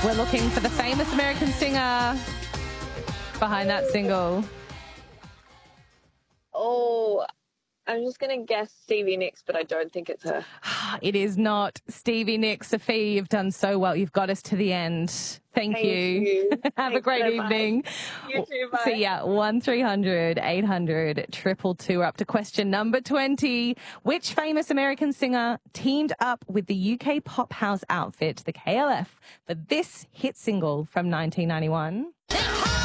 We're looking for the famous American singer behind that single. Oh, I'm just going to guess Stevie Nicks, but I don't think it's her. It is not Stevie Nicks. Sophie, you've done so well. You've got us to the end. Thank you. Have a great evening. You too, bye. See ya. 1300 800 222. We're up to question number 20. Which famous American singer teamed up with the UK pop house outfit, the KLF, for this hit single from 1991?